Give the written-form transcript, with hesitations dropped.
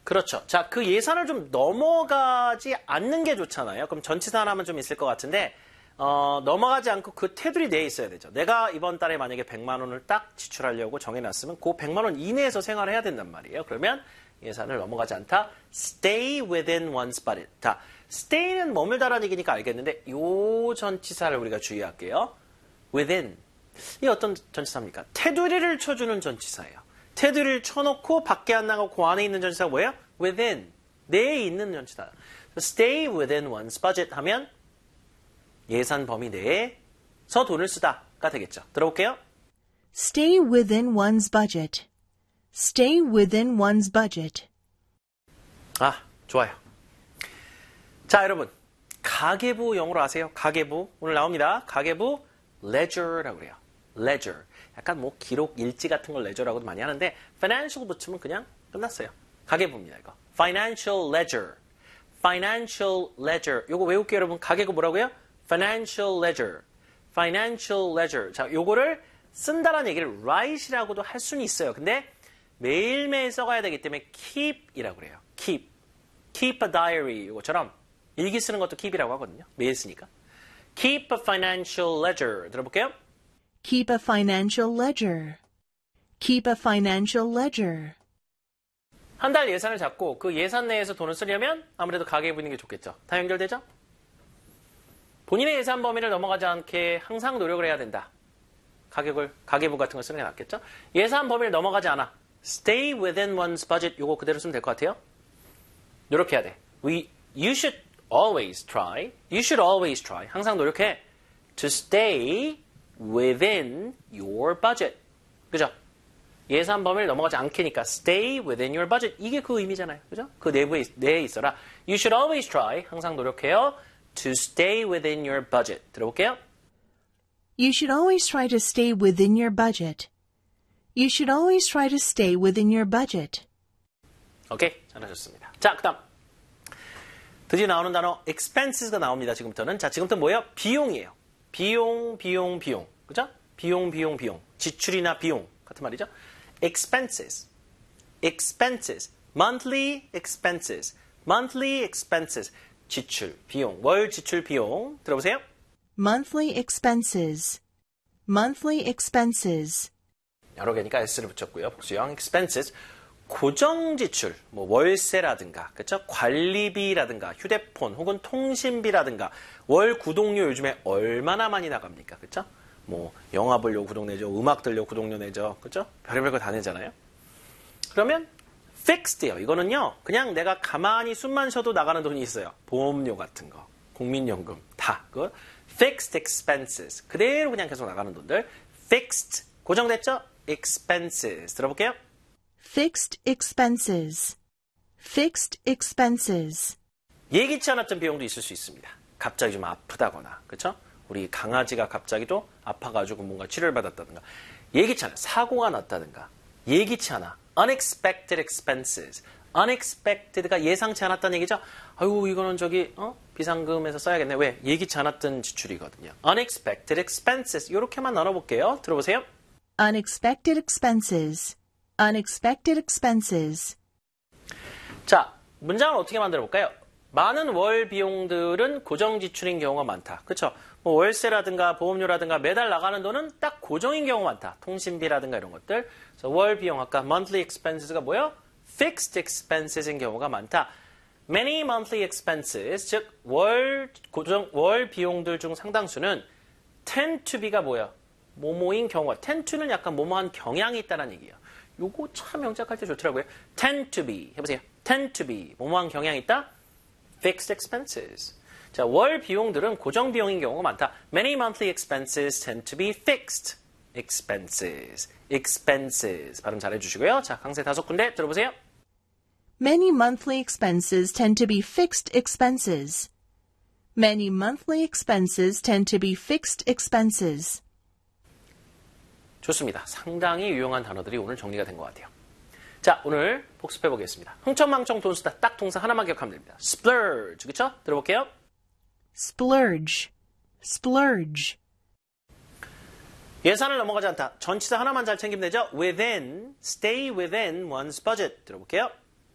그렇죠. 자, 그 예산을 좀 넘어가지 않는 게 좋잖아요. 그럼 전치사 하나만 좀 있을 것 같은데 넘어가지 않고 그 테두리 내에 있어야 되죠. 내가 이번 달에 만약에 100만 원을 딱 지출하려고 정해놨으면 그 100만 원 이내에서 생활을 해야 된단 말이에요. 그러면 예산을 넘어가지 않다. Stay within one's budget. 자, stay는 머물다라는 얘기니까 알겠는데 요 전치사를 우리가 주의할게요. within. 이 어떤 전치사입니까? 테두리를 쳐주는 전치사예요. 테두리를 쳐놓고 밖에 안 나가고 그 안에 있는 전치사가 뭐예요? within. 내에 있는 전치사. Stay within one's budget 하면 예산 범위 내에서 돈을 쓰다가 되겠죠. 들어볼게요. Stay within one's budget. Stay within one's budget. 아, 좋아요. 자, 여러분. 가계부 영어로 아세요? 가계부. 오늘 나옵니다. 가계부 ledger라고 그래요. ledger. 약간 뭐 기록, 일지 같은 걸 ledger라고도 많이 하는데 financial 붙이면 그냥 끝났어요. 가계부입니다, 이거. financial ledger. financial ledger. 요거 외울게요, 여러분. 가계부 뭐라고요? financial ledger. financial ledger. 자, 요거를 쓴다라는 얘기를 write이라고도 할 수는 있어요. 근데 매일매일 써가야 되기 때문에 keep이라고 그래요. keep. keep a diary. 이거처럼 일기 쓰는 것도 keep이라고 하거든요. 매일 쓰니까. keep a financial ledger. 들어볼게요. Keep a financial ledger. Keep a financial ledger. 한 달 예산을 잡고 그 예산 내에서 돈을 쓰려면 아무래도 가계부 있는 게 좋겠죠. 다 연결되죠? 본인의 예산 범위를 넘어가지 않게 항상 노력을 해야 된다. 가계부 같은 걸 쓰는 게 낫겠죠? 예산 범위를 넘어가지 않아. Stay within one's budget. 요거 그대로 쓰면 될 것 같아요. 노력해야 돼. You should always try. You should always try. 항상 노력해. To stay within your budget. 그죠? 예산 범위를 넘어가지 않게니까 stay within your budget. 이게 그 의미잖아요. 그죠? 그 내에 있어라. You should always try. 항상 노력해요. To stay within your budget. 들어볼게요. You should always try to stay within your budget. You should always try to stay within your budget. 오케이, 잘하셨습니다. 자, 그 다음. 드디어 나오는 단어 expenses가 나옵니다. 지금부터는. 자, 지금부터 뭐예요? 비용이에요. 비용. 그죠? 비용. 지출이나 비용 같은 말이죠. expenses. monthly expenses. 지출, 비용, 월 지출 비용. 들어보세요. monthly expenses. 여러 개니까 s를 붙였고요. 복수형 expenses. 고정 지출, 뭐 월세라든가, 그렇죠? 관리비라든가, 휴대폰 혹은 통신비라든가, 월 구독료 요즘에 얼마나 많이 나갑니까, 그렇죠? 뭐 영화 보려고 구독 내죠, 음악 들려고 구독료 내죠, 그렇죠? 별의별 거 다 내잖아요. 그러면 fixed예요. 이거는요, 그냥 내가 가만히 숨만 쉬어도 나가는 돈이 있어요. 보험료 같은 거, 국민연금 다 그 fixed expenses 그대로 그냥 계속 나가는 돈들. fixed 고정됐죠? expenses 들어볼게요. Fixed expenses. 예기치 않았던 비용도 있을 수 있습니다. 갑자기 좀 아프다거나, 그렇죠? 우리 강아지가 갑자기 또 아파가지고 뭔가 치료를 받았다든가, 예기치 않아 사고가 났다든가, 예기치 않아 unexpected expenses. unexpected가 예상치 않았다는 얘기죠. 아유, 이거는 비상금에서 써야겠네. 왜? 예기치 않았던 지출이거든요. unexpected expenses. 이렇게만 나눠볼게요. 들어보세요. Unexpected expenses. 자, 문장을 어떻게 만들어 볼까요? 많은 월 비용들은 고정 지출인 경우가 많다. 그렇죠? 뭐 월세라든가 보험료라든가 매달 나가는 돈은 딱 고정인 경우가 많다. 통신비라든가 이런 것들. 그래서 월 비용 아까 monthly expenses가 뭐예요? fixed expenses인 경우가 많다. Many monthly expenses, 즉 월 비용들 중 상당수는 tend to be가 뭐야? 뭐뭐인 경우가. tend to는 약간 뭐뭐한 경향이 있다는 얘기예요. 요거 참 영작할 때 좋더라고요. tend to be. 해보세요. tend to be. 뭐뭐한 경향이 있다? fixed expenses. 자, 월 비용들은 고정 비용인 경우가 많다. Many monthly expenses tend to be fixed expenses. expenses. 발음 잘해주시고요. 자, 강세 5군데 들어보세요. Many monthly expenses tend to be fixed expenses. Many monthly expenses tend to be fixed expenses. 좋습니다. 상당히 유용한 단어들이 오늘 정리가 된 것 같아요. 자, 오늘 복습해 보겠습니다. 흥청망청 돈 쓰다 딱 동사 하나만 기억하면 됩니다. splurge, 그렇죠? 들어볼게요. splurge. 예산을 넘어가지 않다. 전치사 하나만 잘 챙기면 되죠. within, stay within one's budget. 들어볼게요.